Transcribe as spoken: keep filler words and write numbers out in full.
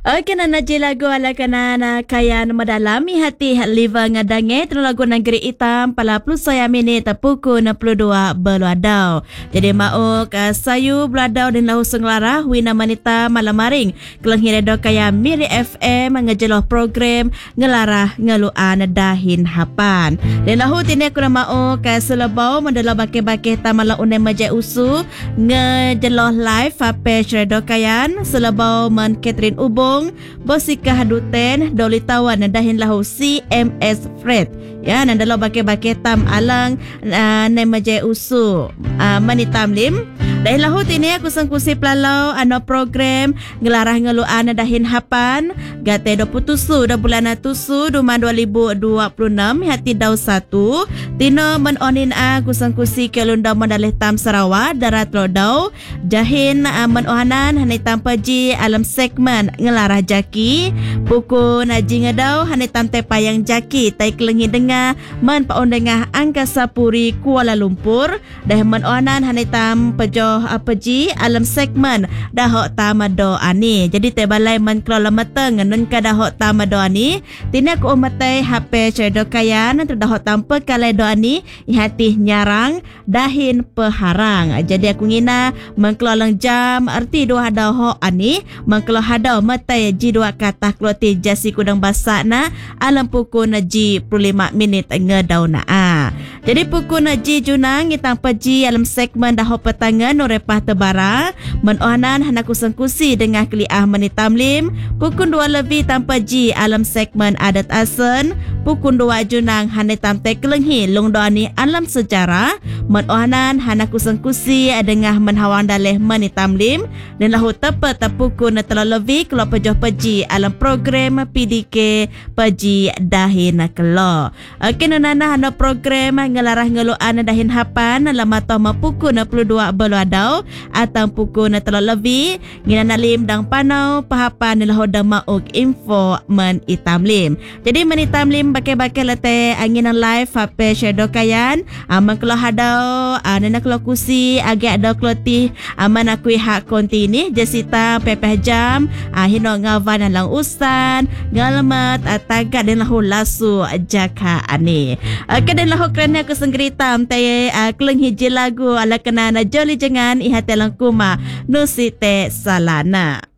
Okey, nana je lagu ala kanana kaya madalami hati liva ngadange tu lagu negeri hitam pala plus saya minit pukul enam puluh dua beladau. Jadi mau ke sayu beladau dan lahu senglara wina manita malam maring kelang hiredo kaya Miri F M ngejeloh program ngelarah ngeluan dahin hapan. Dan lahu tini aku mau ke selebau mendalau bake-bake tamala une maje usu ngejeloh live apa redo kayan selebau man Catherine Ubung Bosika Haduten Doli Tawan dahin lahu C M S Fred ya nandalo bake-bake tam alang uh, nemaje usu uh, manitam lim dahin lahu tini aku sengkusi pelalau ano program ngelarah ngeluan dahin hapan gate do putusu do bulan tusu duman dua ribu dua puluh enam hati dau satu tino men onin aku sengkusi kelunda mandalih tam Sarawak darat lodau jahin uh, men ohanan hanitam paji alam segmen ngelarah jaki pukul naji ngadau hanitam tepayang jaki tai kelengi dengar men paon dengar Angkasa Puri Kuala Lumpur dah men ohanan hanitam pejoh apaji alam segmen dahok tamado ani jadi tebalai men kelola meteng nun ka dahok tamado ani tini aku umatai H P cedo kayan tu dahok tampe kalai do ani ihati nyarang dahin peharang jadi aku ngina mengkelolang jam arti dua dahok ani mengkelola hadau matai ji dua kata keloti jasi kudang basak na alam pukul naji puluh lima minit ngedau na a jadi pukul naji junang ngitang paji alam segmen dahok petangan repah tebara menohanan hanaku sengkusi dengan keliah menitam lim pukul dua lebih tanpa ji alam segmen adat asen pukul dua junang hanitam tekelenghi lungdoani alam sejarah menohanan hanaku sengkusi dengan menhawang daleh menitam lim dan lahu tepat pukul netela lebih keluar pejoh peji alam program P D K peji dahin kelo okey nana hana program ngelarah ngeluan dahin hapan lama toma pukul enam puluh dua beladau atau pukul netela lebih ngina nalim dang panau pahapan nilah hoda mauk info men itam lim jadi men itam lim bake-bake lete angin live hape shadow kayan aman kelo hadau nana kelo kusi agak ada keloti aman aku hak konti ni jasita pepeh jam hino ngavan lang ustan ngalamat tagak dan lahu lasu jaka ani okey dan lahu kerana aku senggeritam tay keleng hiji lagu ala kenana joli jangan ihate lang kuma nusite salana.